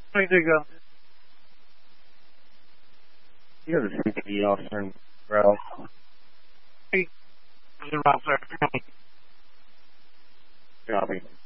go. You have the CPD officer in Ralph. Hey, Ralph, sir. Copy.